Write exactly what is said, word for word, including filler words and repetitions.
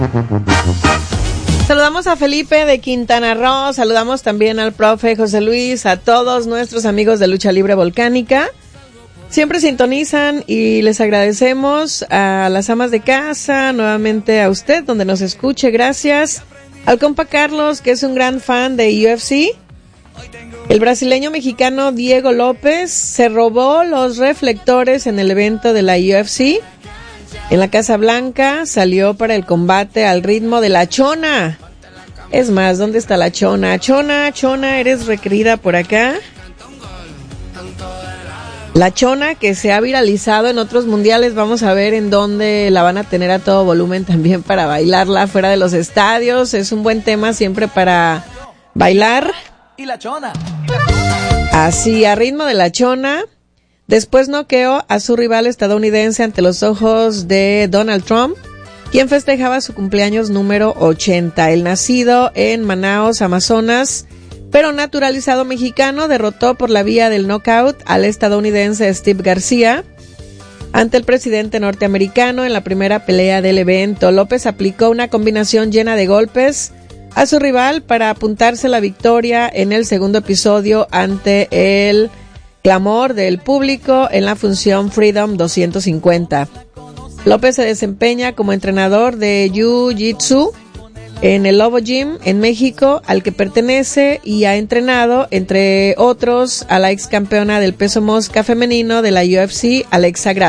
Saludamos a Felipe de Quintana Roo, saludamos también al profe José Luis, a todos nuestros amigos de Lucha Libre Volcánica. Siempre sintonizan y les agradecemos a las amas de casa, nuevamente a usted donde nos escuche, gracias. Al compa Carlos, que es un gran fan de U F C. El brasileño mexicano Diego López se robó los reflectores en el evento de la U F C. En la Casa Blanca salió para el combate al ritmo de la Chona. Es más, ¿dónde está la Chona? Chona, Chona, eres requerida por acá. La Chona, que se ha viralizado en otros mundiales, vamos a ver en dónde la van a tener a todo volumen también para bailarla fuera de los estadios. Es un buen tema siempre para bailar. Y la Chona. Así, a ritmo de la Chona. Después noqueó a su rival estadounidense ante los ojos de Donald Trump, quien festejaba su cumpleaños número ochenta. El nacido en Manaos, Amazonas, pero naturalizado mexicano, derrotó por la vía del knockout al estadounidense Steve García ante el presidente norteamericano en la primera pelea del evento. López aplicó una combinación llena de golpes a su rival para apuntarse la victoria en el segundo episodio ante el clamor del público en la función Freedom doscientos cincuenta. López se desempeña como entrenador de Jiu-Jitsu en el Lobo Gym en México, al que pertenece, y ha entrenado, entre otros, a la ex campeona del peso mosca femenino de la U F C, Alexa Grasso.